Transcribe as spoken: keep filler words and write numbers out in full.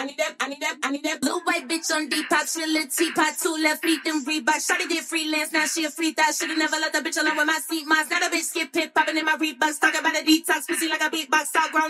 need that, I need that, I need that. Little white bitch on Depop, she a little teapot, two left feet, then Reebok. Shawty did freelance, now she a free thought. Should've never let the bitch alone with my seat moms. Now the bitch skip pit, popping in my Reeboks, talking about a detox, pussy like a beatbox, outgrown.